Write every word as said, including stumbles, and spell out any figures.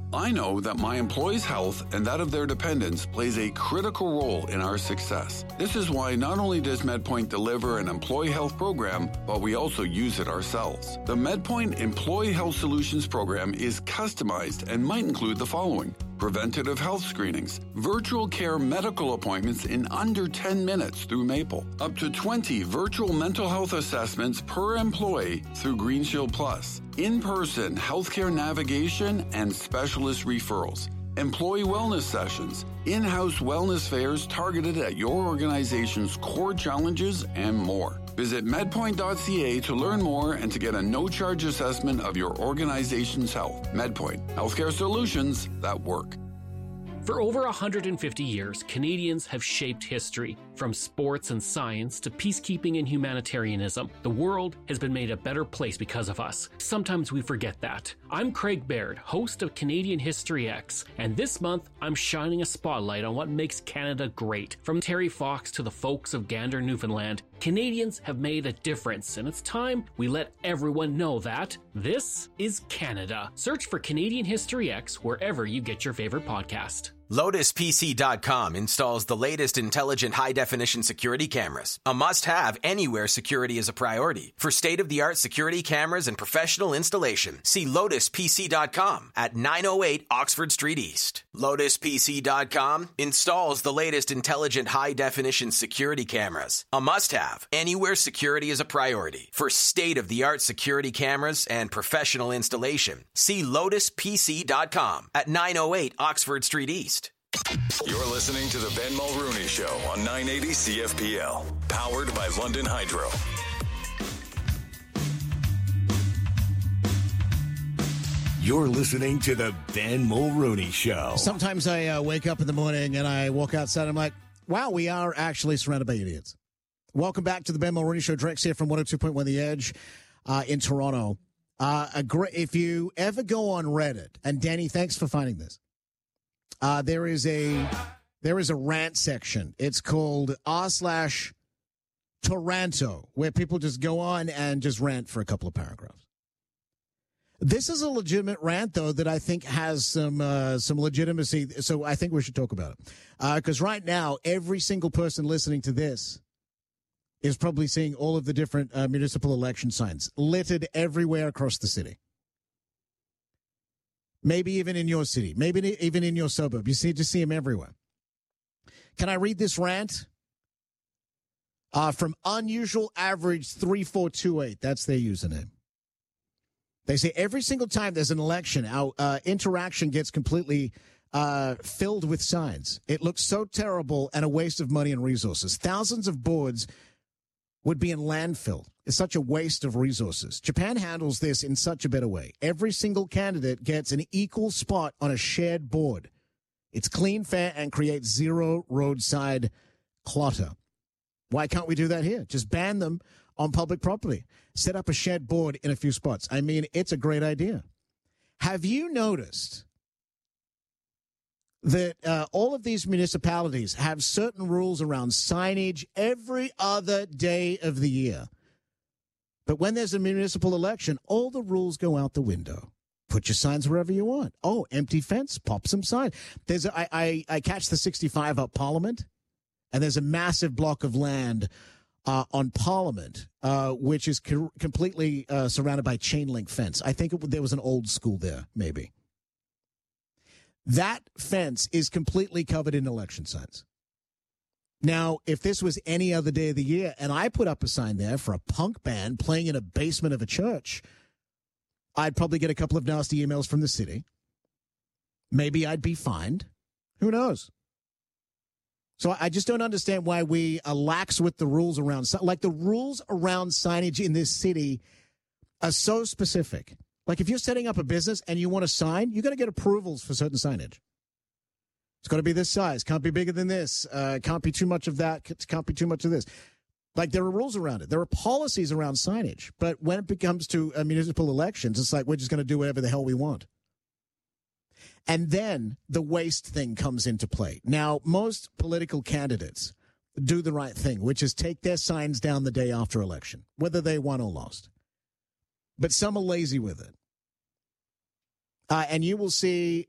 I know that my employees' health and that of their dependents plays a critical role in our success. This is why not only does MedPoint deliver an employee health program, but we also use it ourselves. The MedPoint Employee Health Solutions program is customized and might include the following: preventative health screenings, virtual care medical appointments in under ten minutes through Maple, up to twenty virtual mental health assessments per employee through GreenShield Plus, in-person healthcare navigation and specialist referrals, employee wellness sessions, in-house wellness fairs targeted at your organization's core challenges, and more. Visit medpoint dot c a to learn more and to get a no-charge assessment of your organization's health. MedPoint, healthcare solutions that work. For over one hundred fifty years, Canadians have shaped history. From sports and science to peacekeeping and humanitarianism, the world has been made a better place because of us. Sometimes we forget that. I'm Craig Baird, host of Canadian History X, and this month I'm shining a spotlight on what makes Canada great. From Terry Fox to the folks of Gander, Newfoundland, Canadians have made a difference, and it's time we let everyone know that this is Canada. Search for Canadian History X wherever you get your favorite podcast. Lotus P C dot com installs the latest intelligent high-definition security cameras. A must-have anywhere security is a priority. For state-of-the-art security cameras and professional installation, see Lotus P C dot com at nine oh eight Oxford Street East. Lotus P C dot com installs the latest intelligent high-definition security cameras. A must-have anywhere security is a priority. For state-of-the-art security cameras and professional installation, see Lotus P C dot com at nine oh eight Oxford Street East. You're listening to the Ben Mulrooney Show on nine eighty C F P L, powered by London Hydro. You're listening to the Ben Mulrooney Show. Sometimes I uh, wake up in the morning and I walk outside and I'm like, wow, we are actually surrounded by idiots. Welcome back to the Ben Mulrooney Show. Drex here from one oh two point one The Edge uh, in Toronto. Uh, a great, if you ever go on Reddit, and Danny, thanks for finding this. Uh, there is a there is a rant section. It's called r slash Toronto, where people just go on and just rant for a couple of paragraphs. This is a legitimate rant, though, that I think has some uh, some legitimacy. So I think we should talk about it. Because uh, right now, every single person listening to this is probably seeing all of the different uh, municipal election signs littered everywhere across the city. Maybe even in your city, maybe even in your suburb. You see, just see them everywhere. Can I read this rant? Uh, from Unusual Average three four two eight. That's their username. They say every single time there's an election, our uh, interaction gets completely uh, filled with signs. It looks so terrible and a waste of money and resources. Thousands of boards would be in landfill. It's such a waste of resources. Japan handles this in such a better way. Every single candidate gets an equal spot on a shared board. It's clean, fair, and creates zero roadside clutter. Why can't we do that here? Just ban them on public property. Set up a shared board in a few spots. I mean, it's a great idea. Have you noticed that uh, all of these municipalities have certain rules around signage every other day of the year? But when there's a municipal election, all the rules go out the window. Put your signs wherever you want. Oh, empty fence, pop some sign. There's a, I, I, I catch the sixty-five up Parliament, and there's a massive block of land uh, on Parliament, uh, which is co- completely uh, surrounded by chain link fence. I think it, there was an old school there, maybe. That fence is completely covered in election signs. Now, if this was any other day of the year and I put up a sign there for a punk band playing in a basement of a church, I'd probably get a couple of nasty emails from the city. Maybe I'd be fined. Who knows? So I just don't understand why we are lax with the rules around, like the rules around signage in this city are so specific. Like if you're setting up a business and you want a sign, you got to get approvals for certain signage. It's got to be this size. Can't be bigger than this. Uh, can't be too much of that. Can't be too much of this. Like there are rules around it. There are policies around signage. But when it comes to uh, municipal elections, it's like we're just going to do whatever the hell we want. And then the waste thing comes into play. Now, most political candidates do the right thing, which is take their signs down the day after election, whether they won or lost. But some are lazy with it. Uh, and you will see